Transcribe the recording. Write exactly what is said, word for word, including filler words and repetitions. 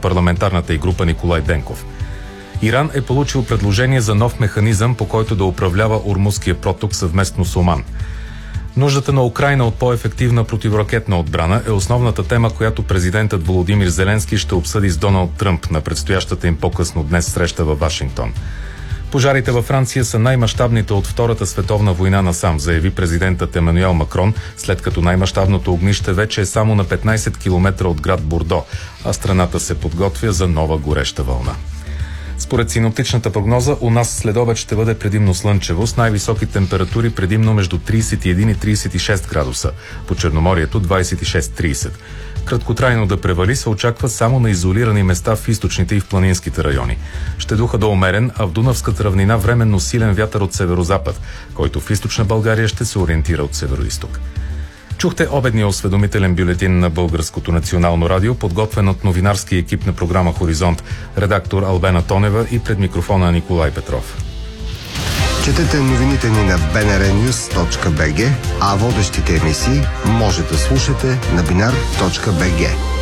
парламентарната й група Николай Денков. Иран е получил предложение за нов механизъм, по който да управлява Ормузския проток съвместно с Оман. Нуждата на Украйна от по-ефективна противоракетна отбрана е основната тема, която президентът Володимир Зеленски ще обсъди с Доналд Тръмп на предстоящата им по-късно днес среща във Вашингтон. Пожарите във Франция са най-мащабните от Втората световна война насам, заяви президентът Емануел Макрон, след като най-мащабното огнище вече е само на петнайсет километра от град Бордо, а страната се подготвя за нова гореща вълна. Според синоптичната прогноза, у нас следобед ще бъде предимно слънчево, с най-високи температури предимно между трийсет и един и трийсет и шест градуса, по Черноморието двайсет и шест до трийсет. Краткотрайно да превали се очаква само на изолирани места в източните и в планинските райони. Ще духа до умерен, а в Дунавската равнина временно силен вятър от северозапад, който в източна България ще се ориентира от североизток. Чухте обедния осведомителен бюлетин на Българското национално радио, подготвен от новинарски екип на програма Хоризонт, редактор Албена Тонева и пред микрофона Николай Петров. Четете новините ни на би ен ар нюз точка би джи, а водещите емисии може да слушате на бинар точка би джи.